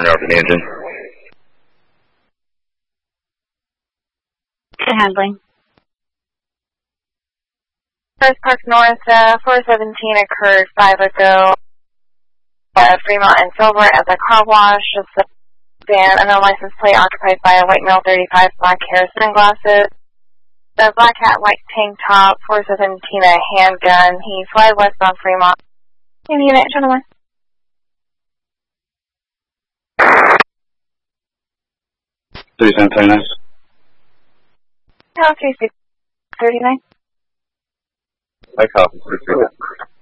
turn off the engine. Handling. First Park North, 417 occurred 5 ago. Fremont and Silver at the car wash. It's a van, unknown license plate occupied by a white male, 35, black hair, sunglasses. The black hat, white tank top, 417, a handgun. He fled westbound Fremont. In unit, gentlemen. Three 39. House 3639. I copy. 339.